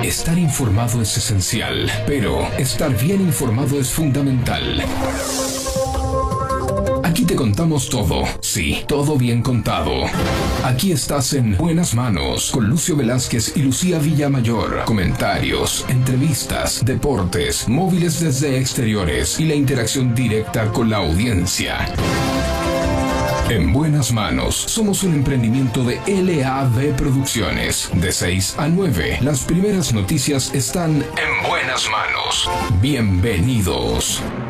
Estar informado es esencial, pero estar bien informado es fundamental. Aquí te contamos todo, sí, todo bien contado. Aquí estás en Buenas Manos con Lucio Velázquez y Lucía Villamayor. Comentarios, entrevistas, deportes, móviles desde exteriores y la interacción directa con la audiencia. En Buenas Manos, somos un emprendimiento de LAB Producciones. De 6 a 9, las primeras noticias están en Buenas Manos. Bienvenidos.